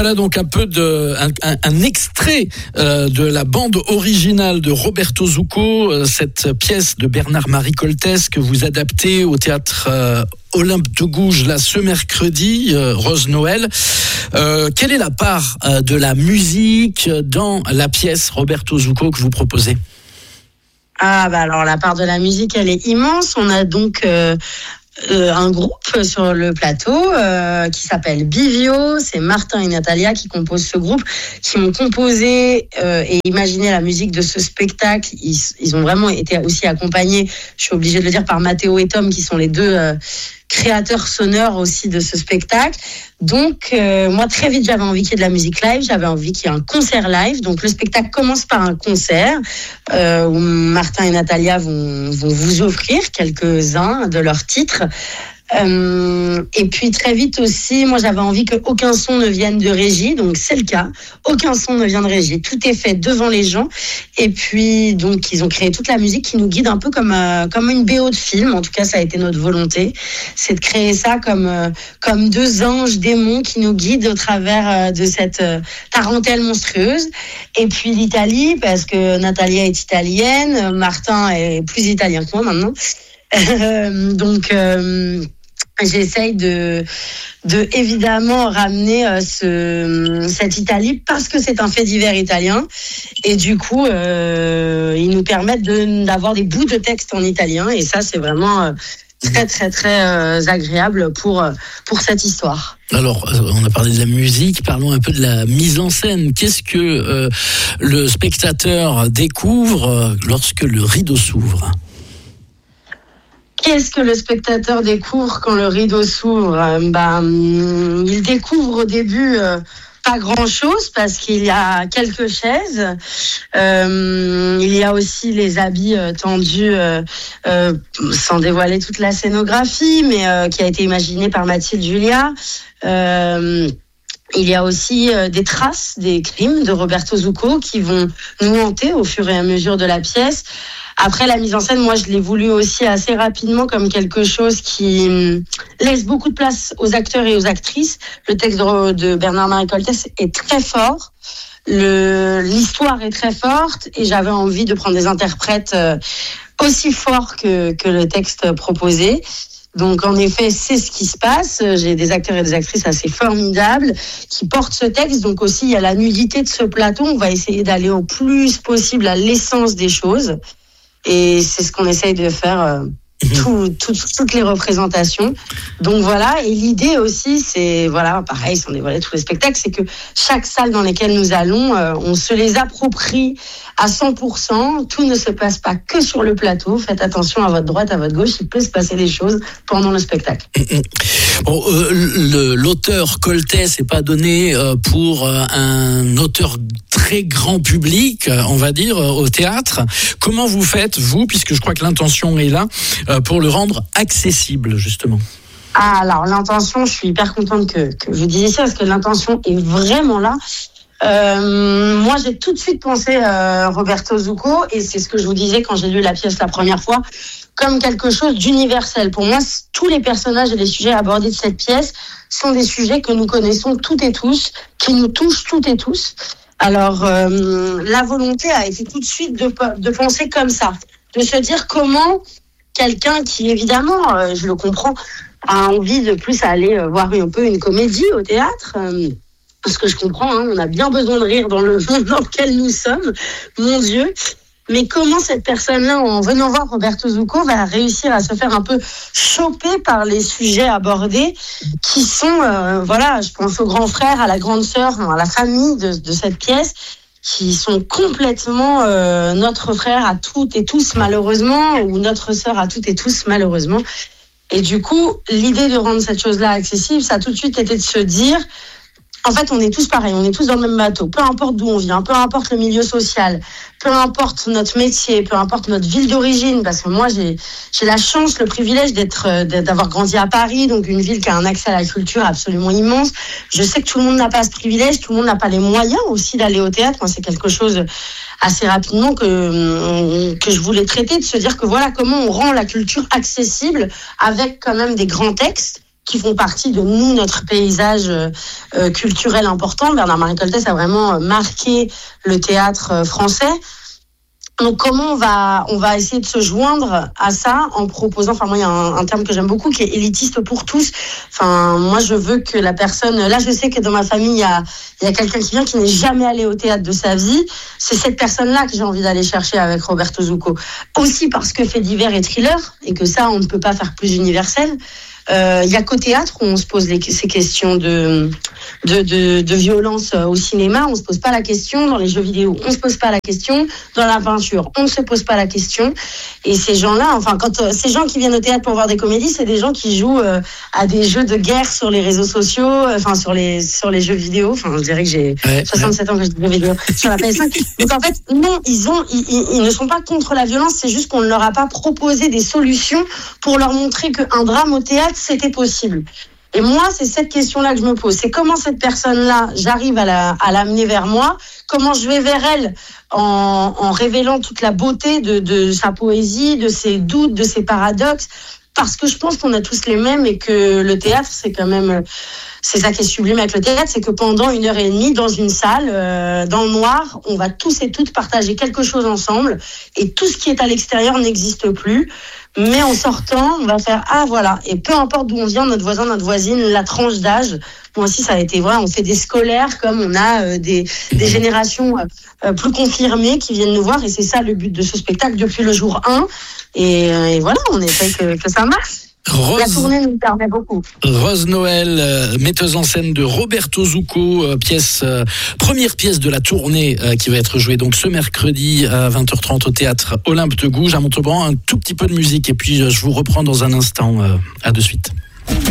Voilà donc un peu un extrait de la bande originale de Roberto Zucco, cette pièce de Bernard-Marie Coltès que vous adaptez au théâtre Olympe de Gouges là ce mercredi, Rose Noël. Quelle est la part de la musique dans la pièce Roberto Zucco que vous proposez ? Alors la part de la musique, elle est immense. On a donc un groupe sur le plateau qui s'appelle Bivio. C'est Martin et Natalia qui composent ce groupe, qui ont composé et imaginé la musique de ce spectacle. Ils ont vraiment été aussi accompagnés, je suis obligée de le dire, par Mathéo et Tom, qui sont les deux créateurs sonores aussi de ce spectacle. Donc moi très vite j'avais envie qu'il y ait de la musique live, j'avais envie qu'il y ait un concert live. Donc le spectacle commence par un concert où Martin et Natalia vont vous offrir quelques-uns de leurs titres. Et puis très vite aussi, moi j'avais envie qu'aucun son ne vienne de régie, donc c'est le cas, aucun son ne vient de régie, tout est fait devant les gens. Et puis donc ils ont créé toute la musique qui nous guide un peu comme une BO de film. En tout cas ça a été notre volonté, c'est de créer ça comme deux anges démons qui nous guident au travers de cette tarentelle monstrueuse. Et puis l'Italie, parce que Natalia est italienne, Martin est plus italien que moi maintenant. Donc j'essaye de évidemment ramener cette Italie parce que c'est un fait divers italien, et du coup ils nous permettent d'avoir des bouts de texte en italien, et ça c'est vraiment très très très agréable pour cette histoire. Alors, on a parlé de la musique, parlons un peu de la mise en scène. Qu'est-ce que le spectateur découvre lorsque le rideau s'ouvre ? Qu'est-ce que le spectateur découvre quand le rideau s'ouvre ? Il découvre au début pas grand-chose parce qu'il y a quelques chaises. Il y a aussi les habits tendus, sans dévoiler toute la scénographie, mais qui a été imaginée par Mathilde Julia. Il y a aussi des traces des crimes de Roberto Zucco qui vont nous hanter au fur et à mesure de la pièce. Après, la mise en scène, moi, je l'ai voulu aussi assez rapidement comme quelque chose qui laisse beaucoup de place aux acteurs et aux actrices. Le texte de Bernard-Marie Coltès est très fort. L'histoire est très forte, et j'avais envie de prendre des interprètes aussi forts que le texte proposé. Donc, en effet, c'est ce qui se passe. J'ai des acteurs et des actrices assez formidables qui portent ce texte. Donc aussi, il y a la nudité de ce plateau. On va essayer d'aller au plus possible à l'essence des choses. Et c'est ce qu'on essaye de faire toutes les représentations. Donc voilà, et l'idée aussi, c'est, voilà, pareil, sans dévoiler tous les spectacles, c'est que chaque salle dans lesquelles nous allons, on se les approprie à 100%. Tout ne se passe pas que sur le plateau. Faites attention à votre droite, à votre gauche, il peut se passer des choses pendant le spectacle. Bon, l'auteur Coltès n'est pas donné pour un auteur très grand public, on va dire, au théâtre. Comment vous faites, vous, puisque je crois que l'intention est là, pour le rendre accessible, justement? Alors, l'intention, je suis hyper contente que vous disiez ça, parce que l'intention est vraiment là. Moi, j'ai tout de suite pensé Roberto Zucco, et c'est ce que je vous disais quand j'ai lu la pièce la première fois, comme quelque chose d'universel. Pour moi, tous les personnages et les sujets abordés de cette pièce sont des sujets que nous connaissons toutes et tous, qui nous touchent toutes et tous. Alors, la volonté a été tout de suite de penser comme ça, de se dire comment quelqu'un qui, évidemment, je le comprends, a envie de plus aller voir un peu une comédie au théâtre, parce que je comprends, on a bien besoin de rire dans le monde dans lequel nous sommes, mon Dieu. Mais comment cette personne-là, en venant voir Roberto Zucco, va réussir à se faire un peu choper par les sujets abordés qui sont, je pense au grand frère, à la grande sœur, à la famille de cette pièce, qui sont complètement notre frère à toutes et tous malheureusement, ou notre sœur à toutes et tous malheureusement. Et du coup, l'idée de rendre cette chose-là accessible, ça a tout de suite été de se dire, en fait, on est tous pareils, on est tous dans le même bateau. Peu importe d'où on vient, peu importe le milieu social, peu importe notre métier, peu importe notre ville d'origine, parce que moi, j'ai la chance, le privilège d'avoir grandi à Paris, donc une ville qui a un accès à la culture absolument immense. Je sais que tout le monde n'a pas ce privilège, tout le monde n'a pas les moyens aussi d'aller au théâtre. Moi, c'est quelque chose assez rapidement que je voulais traiter, de se dire que voilà comment on rend la culture accessible avec quand même des grands textes qui font partie de nous, notre paysage culturel important. Bernard-Marie Coltès a vraiment marqué le théâtre français. Donc comment on va essayer de se joindre à ça en proposant, moi il y a un terme que j'aime beaucoup qui est élitiste pour tous. Moi je veux que la personne, là je sais que dans ma famille il y a quelqu'un qui vient qui n'est jamais allé au théâtre de sa vie. C'est cette personne-là que j'ai envie d'aller chercher avec Roberto Zucco. Aussi parce que fait divers et thriller et que ça on ne peut pas faire plus universel. Il y a qu'au théâtre où on se pose ces questions de violence au cinéma, on se pose pas la question. Dans les jeux vidéo, on se pose pas la question. Dans la peinture, on ne se pose pas la question. Et ces gens-là, ces gens qui viennent au théâtre pour voir des comédies, c'est des gens qui jouent à des jeux de guerre sur les réseaux sociaux, sur les jeux vidéo. Je dirais que j'ai 67 ans que je dis jeux vidéo sur la PS5. Donc en fait, non, ils ne sont pas contre la violence. C'est juste qu'on ne leur a pas proposé des solutions pour leur montrer qu'un drame au théâtre c'était possible. Et moi, c'est cette question-là que je me pose. C'est comment cette personne-là, j'arrive à l'amener vers moi, comment je vais vers elle en révélant toute la beauté de sa poésie, de ses doutes, de ses paradoxes, parce que je pense qu'on a tous les mêmes et que le théâtre, c'est quand même... C'est ça qui est sublime avec le théâtre, c'est que pendant 1h30 dans une salle, dans le noir, on va tous et toutes partager quelque chose ensemble et tout ce qui est à l'extérieur n'existe plus. Mais en sortant, on va faire « Ah, voilà !» Et peu importe d'où on vient, notre voisin, notre voisine, la tranche d'âge. Moi aussi, ça a été vrai. On fait des scolaires comme on a des générations plus confirmées qui viennent nous voir. Et c'est ça le but de ce spectacle depuis le jour 1. Et voilà, on essaie que ça marche. La tournée nous permet beaucoup. Rose Noël, metteuse en scène de Roberto Zucco, première pièce de la tournée qui va être jouée donc ce mercredi à 20h30 au théâtre Olympe de Gouges à Montauban. Un tout petit peu de musique et puis je vous reprends dans un instant. À de suite.